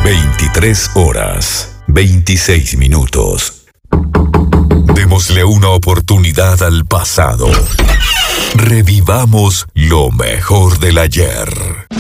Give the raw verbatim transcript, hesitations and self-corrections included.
veintitrés horas, veintiséis minutos. Démosle una oportunidad al pasado. Revivamos lo mejor del ayer.